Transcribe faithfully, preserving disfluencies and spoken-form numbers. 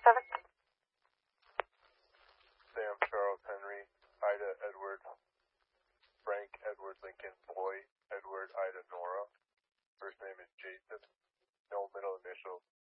seven. Sam Charles Henry, Ida Edward, Frank Edward Lincoln Boy, Edward Ida Nora. First name is Jason. No middle initial.